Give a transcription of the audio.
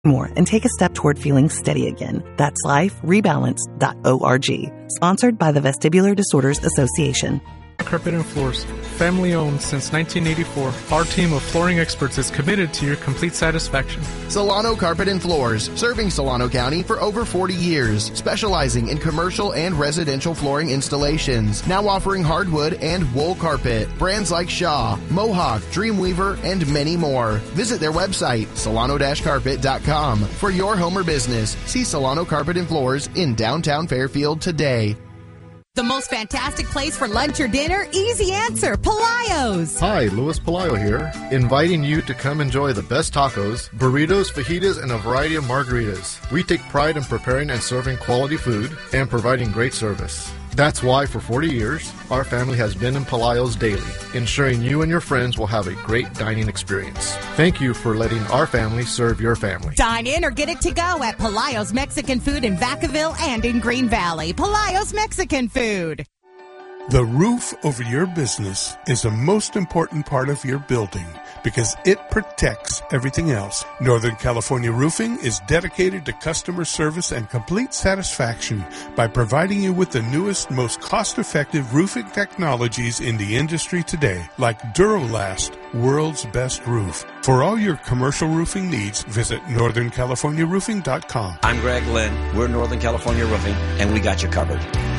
more and take a step toward feeling steady again. That's liferebalance.org. Sponsored by the Vestibular Disorders Association. Carpet and Floors. Family owned since 1984, our team of flooring experts is committed to your complete satisfaction. Solano Carpet and Floors, serving Solano County for over 40 years, specializing in commercial and residential flooring installations, now offering hardwood and wool carpet, brands like Shaw, Mohawk, Dreamweaver, and many more. Visit their website, solano-carpet.com. For your home or business, see Solano Carpet and Floors in downtown Fairfield today. The most fantastic place for lunch or dinner? Easy answer, Palaio's. Hi, Louis Palaio here, inviting you to come enjoy the best tacos, burritos, fajitas, and a variety of margaritas. We take pride in preparing and serving quality food and providing great service. That's why for 40 years, our family has been in Palaio's daily, ensuring you and your friends will have a great dining experience. Thank you for letting our family serve your family. Dine in or get it to go at Palaio's Mexican Food in Vacaville and in Green Valley. Palaio's Mexican Food. The roof over your business is the most important part of your building because it protects everything else. Northern California Roofing is dedicated to customer service and complete satisfaction by providing you with the newest, most cost-effective roofing technologies in the industry today, like Duralast, world's best roof. For all your commercial roofing needs, visit NorthernCaliforniaRoofing.com. I'm Greg Lynn. We're Northern California Roofing, and we got you covered.